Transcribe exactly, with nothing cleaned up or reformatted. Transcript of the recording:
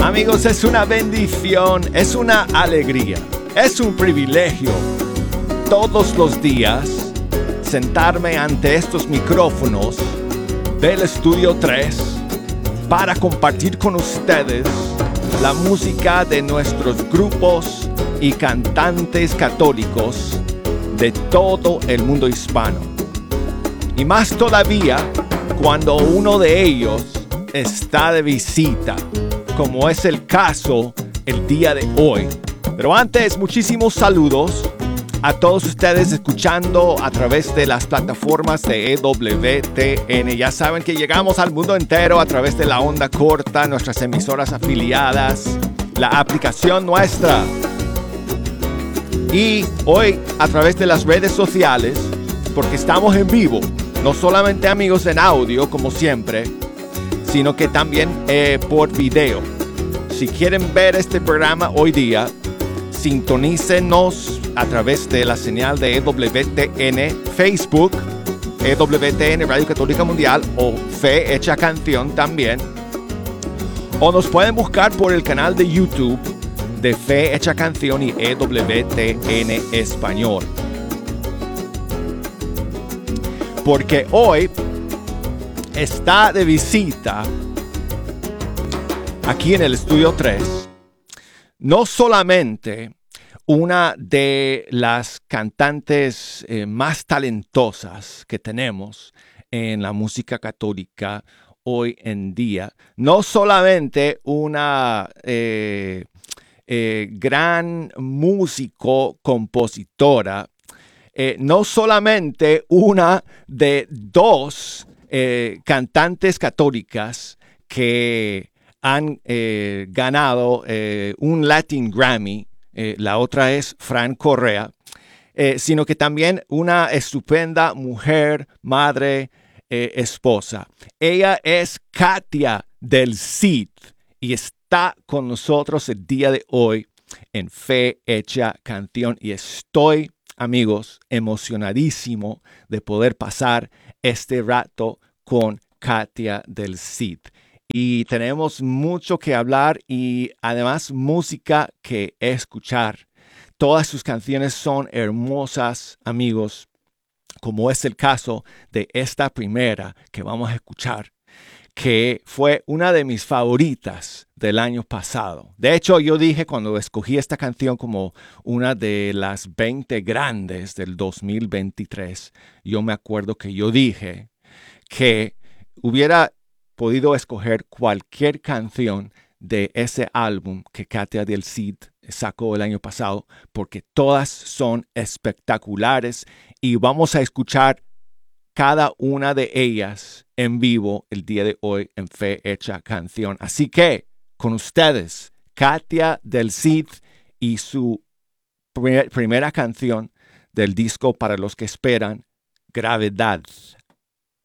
Amigos, es una bendición, es una alegría, es un privilegio todos los días sentarme ante estos micrófonos del Estudio tres para compartir con ustedes la música de nuestros grupos y cantantes católicos de todo el mundo hispano. Y más todavía cuando uno de ellos está de visita, como es el caso el día de hoy. Pero antes, muchísimos saludos a todos ustedes escuchando a través de las plataformas de E W T N. Ya saben que llegamos al mundo entero a través de la onda corta, nuestras emisoras afiliadas, la aplicación nuestra. Y hoy a través de las redes sociales, porque estamos en vivo, no solamente amigos en audio como siempre, sino que también eh, por video. Si quieren ver este programa hoy día, sintonícenos a través de la señal de E W T N Facebook, E W T N Radio Católica Mundial o Fe Hecha Canción también. O nos pueden buscar por el canal de YouTube de Fe Hecha Canción y E W T N Español. Porque hoy está de visita aquí en el Estudio tres no solamente una de las cantantes eh, más talentosas que tenemos en la música católica hoy en día, no solamente una eh, eh, gran músico, compositora, eh, no solamente una de dos eh, cantantes católicas que han eh, ganado eh, un Latin Grammy. Eh, la otra es Fran Correa, eh, sino que también una estupenda mujer, madre, eh, esposa. Ella es Katia del Cid y está con nosotros el día de hoy en Fe Hecha Canción. Y estoy, amigos, emocionadísimo de poder pasar este rato con Katia del Cid. Y tenemos mucho que hablar y además música que escuchar. Todas sus canciones son hermosas, amigos, como es el caso de esta primera que vamos a escuchar, que fue una de mis favoritas del año pasado. De hecho, yo dije cuando escogí esta canción como una de las veinte grandes del dos mil veintitrés, yo me acuerdo que yo dije que hubiera podido escoger cualquier canción de ese álbum que Katia del Cid sacó el año pasado, porque todas son espectaculares y vamos a escuchar cada una de ellas en vivo el día de hoy en Fe Hecha Canción. Así que, con ustedes, Katia del Cid y su primer, primera canción del disco Para los que esperan, Gravedad.